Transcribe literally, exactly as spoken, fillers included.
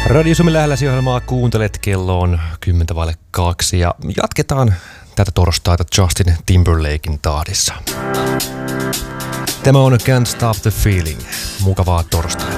Radio Suomen lähelläsi ohjelmaa kuuntelet, kello on kymmenen vaille kaksi ja jatketaan tätä torstaita Justin Timberlaken tahdissa. Tämä on Can't Stop the Feeling. Mukavaa torstaita.